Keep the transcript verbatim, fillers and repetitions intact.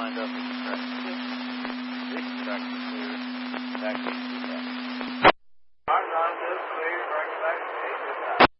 lined up with the track. This track is clear. Back